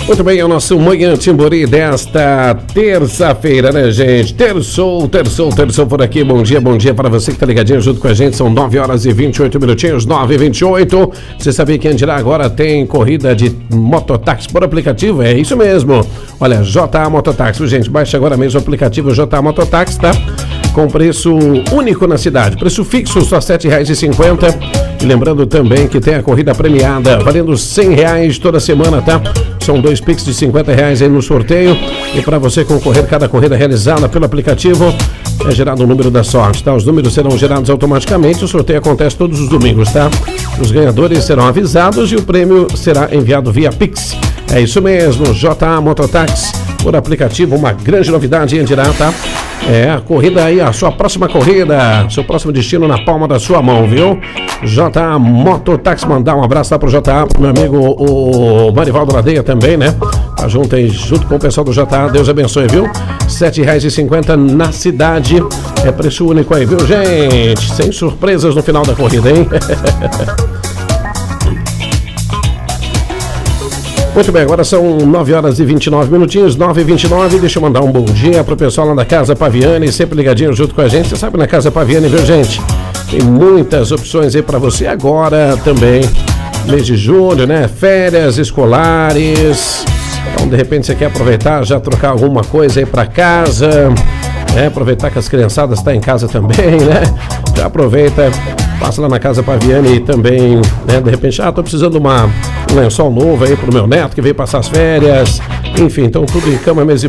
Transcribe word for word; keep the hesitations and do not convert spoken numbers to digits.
Muito bem, é o nosso Manhã Timbori desta terça-feira, né, gente? Terçou, terçou, terçou por aqui. Bom dia, bom dia para você que tá ligadinho junto com a gente. São nove horas e vinte e oito minutinhos, nove e vinte e oito. Você sabia que Andirá agora tem corrida de mototáxi por aplicativo? É isso mesmo. Olha, J A Mototáxi, gente, baixa agora mesmo o aplicativo J A Mototáxi, tá? Com preço único na cidade. Preço fixo, só sete reais e cinquenta centavos. E lembrando também que tem a corrida premiada, valendo cem reais toda semana, tá? São dois Pix de cinquenta reais aí no sorteio. E para você concorrer, cada corrida realizada pelo aplicativo, é gerado o número da sorte, tá? Os números serão gerados automaticamente. O sorteio acontece todos os domingos, tá? Os ganhadores serão avisados e o prêmio será enviado via Pix. É isso mesmo, J A Mototáxi por aplicativo, uma grande novidade em Andirá, tá? É, a corrida aí, a sua próxima corrida, seu próximo destino na palma da sua mão, viu? J A Mototáxi, mandar um abraço lá pro J A, pro meu amigo o Marivaldo Ladeia também, né? Tá junto aí, junto com o pessoal do J A, Deus abençoe, viu? sete reais e cinquenta centavos na cidade, é preço único aí, viu, gente? Sem surpresas no final da corrida, hein? Muito bem, agora são nove horas e vinte e nove minutinhos, nove e vinte e nove. Deixa eu mandar um bom dia pro pessoal lá da Casa Paviani, sempre ligadinho junto com a gente. Você sabe, na Casa Paviani, viu, gente? Tem muitas opções aí para você agora também. Mês de julho, né? Férias escolares. Então, de repente, você quer aproveitar, já trocar alguma coisa aí para casa. É, aproveitar que as criançadas estão em casa também, né? Já aproveita, passa lá na Casa Paviani e também, né? De repente, ah, tô precisando de uma, um lençol novo aí pro meu neto que veio passar as férias. Enfim, então tudo em cama, mesa e